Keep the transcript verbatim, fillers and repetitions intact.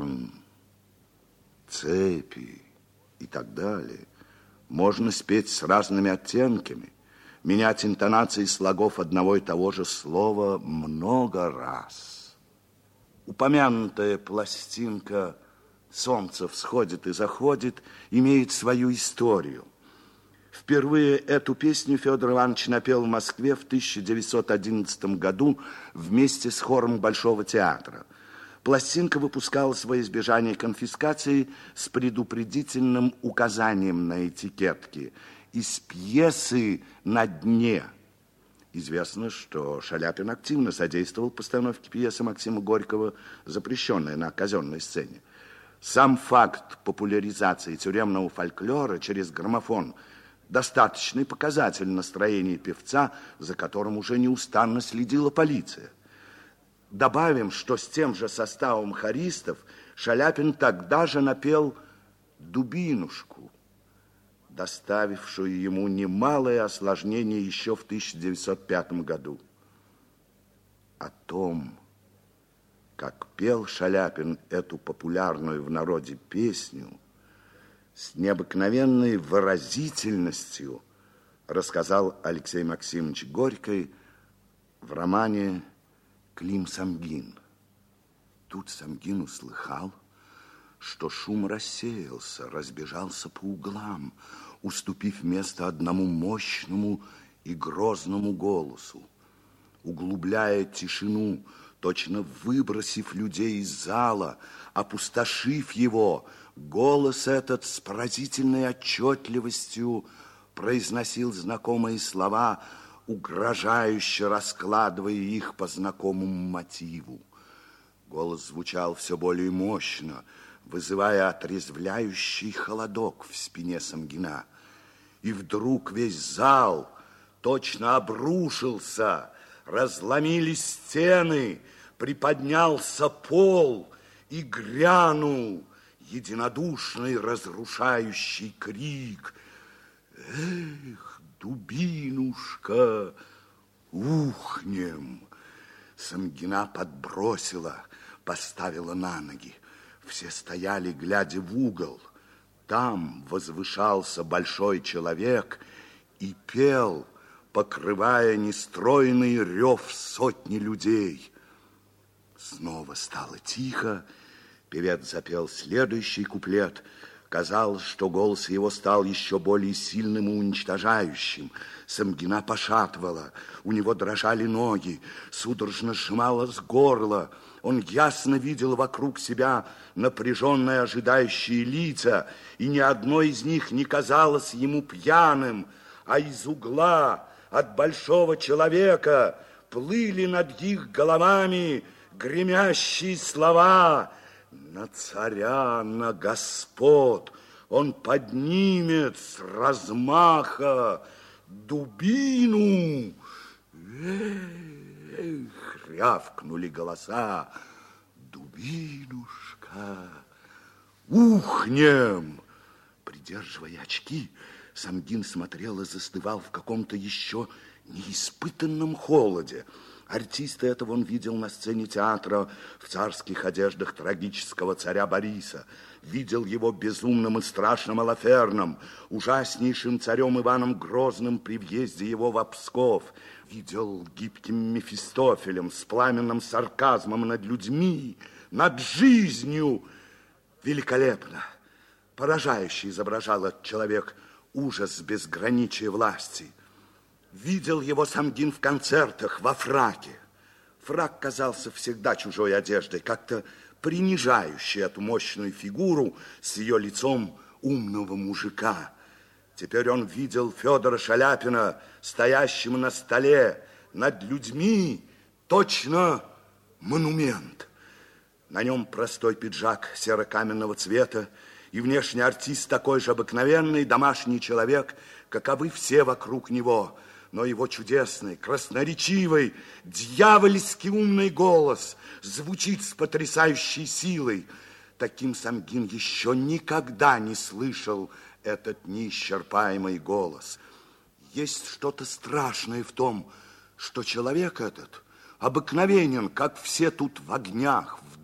горн, цепи и так далее можно спеть с разными оттенками, менять интонации слогов одного и того же слова много раз. Упомянутая пластинка «Солнце всходит и заходит» имеет свою историю. Впервые эту песню Федор Иванович напел в Москве в тысяча девятьсот одиннадцатом году вместе с хором Большого театра. Пластинка выпускалась во избежание конфискации с предупредительным указанием на этикетке «Из пьесы на дне». Известно, что Шаляпин активно содействовал постановке пьесы Максима Горького, запрещенной на казенной сцене. Сам факт популяризации тюремного фольклора через граммофон – достаточный показатель настроения певца, за которым уже неустанно следила полиция. Добавим, что с тем же составом хористов Шаляпин тогда же напел «Дубинушку», доставившую ему немалое осложнение еще в тысяча девятьсот пятом году. О том, как пел Шаляпин эту популярную в народе песню, с необыкновенной выразительностью рассказал Алексей Максимович Горький в романе «Клим Самгин». Тут Самгин услыхал, что шум рассеялся, разбежался по углам, уступив место одному мощному и грозному голосу. Углубляя тишину, точно выбросив людей из зала, опустошив его, голос этот с поразительной отчетливостью произносил знакомые слова, угрожающе раскладывая их по знакомому мотиву. Голос звучал все более мощно, вызывая отрезвляющий холодок в спине Самгина. И вдруг весь зал точно обрушился, разломились стены, приподнялся пол и грянул единодушный разрушающий крик: «Эх, дубинушка, ухнем!» Самгина подбросила, поставила на ноги. Все стояли, глядя в угол. Там возвышался большой человек и пел, покрывая нестройный рев сотни людей. Снова стало тихо. Певец запел следующий куплет. Казалось, что голос его стал еще более сильным и уничтожающим. Самгина пошатывала, у него дрожали ноги, судорожно сжималось горло. Он ясно видел вокруг себя напряженные ожидающие лица, и ни одно из них не казалось ему пьяным, а из угла от большого человека плыли над их головами гремящие слова: «На царя, на господ он поднимет с размаха дубину». Эх, рявкнули голоса: «Дубинушка, ухнем!» Придерживая очки, Самгин смотрел и застывал в каком-то еще неиспытанном холоде. Артиста этого он видел на сцене театра в царских одеждах трагического царя Бориса. Видел его безумным и страшным Алаферном, ужаснейшим царем Иваном Грозным при въезде его в Псков. Видел гибким Мефистофелем с пламенным сарказмом над людьми, над жизнью. Великолепно, поражающе изображал этот человек ужас безграничия власти. Видел его Самгин в концертах во фраке. Фрак казался всегда чужой одеждой, как-то принижающей эту мощную фигуру с ее лицом умного мужика. Теперь он видел Федора Шаляпина, стоящим на столе над людьми, точно монумент. На нем простой пиджак серо-каменного цвета, и внешний артист такой же обыкновенный, домашний человек, каковы все вокруг него. Но его чудесный, красноречивый, дьявольски умный голос звучит с потрясающей силой. Таким Самгин еще никогда не слышал этот неисчерпаемый голос. Есть что-то страшное в том, что человек этот обыкновенен, как все тут в огнях,